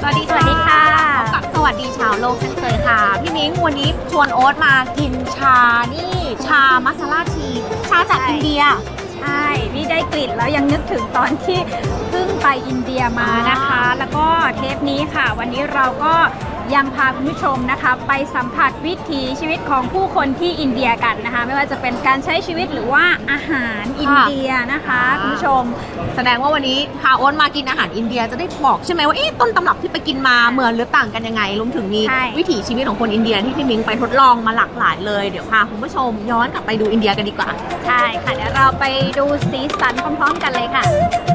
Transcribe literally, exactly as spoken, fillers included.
วัสดีสวัสดีค่ะพบกับสวัสดีชาวโลกเช่นเคยค่ะพี่มิ้งวันนี้ชวนโอ๊ตมากินชานี่ชามัสลาทีชาจากอินเดียใช่นี่ได้กลิ่นแล้วยังนึกถึงตอนที่เพิ่งไปอินเดียมานะคะแล้วก็เทปนี้ค่ะวันนี้เราก็ยังพาคุณผู้ชมนะคะไปสัมผัสวิถีชีวิตของผู้คนที่อินเดียกันนะคะไม่ว่าจะเป็นการใช้ชีวิตหรือว่าอาหารอินเดียนะคะคุณผู้ชมแสดงว่าวันนี้พาโอ๊ตมากินอาหารอินเดียจะได้บอกใช่ไหมว่าต้นตำรับที่ไปกินมาเหมือนหรือต่างกันยังไงรวมถึงมีวิถีชีวิตของคนอินเดียที่พี่มิ้งไปทดลองมาหลากหลายเลยเดี๋ยวพาคุณผู้ชมย้อนกลับไปดูอินเดียกันดีกว่าใช่ค่ะเดี๋ยวเราไปดูสีสันพร้อมๆกันเลยค่ะ